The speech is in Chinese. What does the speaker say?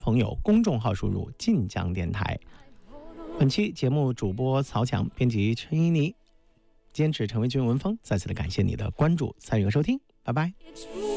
朋友公众号输入晋江电台。本期节目主播曹强，编辑陈怡妮，监制陈维军、文峰，再次的感谢你的关注、参与和收听，拜拜。